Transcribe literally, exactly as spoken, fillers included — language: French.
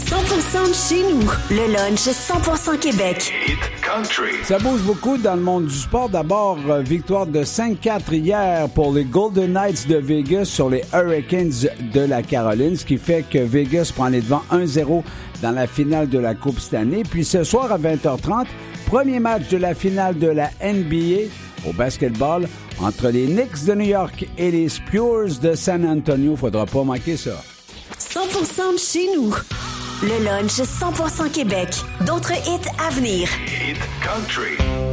cent pour cent de chez nous. Le lunch cent pour cent Québec. Hit Country. Ça bouge beaucoup dans le monde du sport. D'abord, euh, victoire de cinq quatre hier pour les Golden Knights de Vegas sur les Hurricanes de la Caroline, ce qui fait que Vegas prend les devants un zéro dans la finale de la Coupe Stanley. Puis ce soir à vingt heures trente, premier match de la finale de la N B A au basketball entre les Knicks de New York et les Spurs de San Antonio. Faudra pas manquer ça. cent pour cent de chez nous. Le lunch cent pour cent Québec. D'autres hits à venir. Hit Country.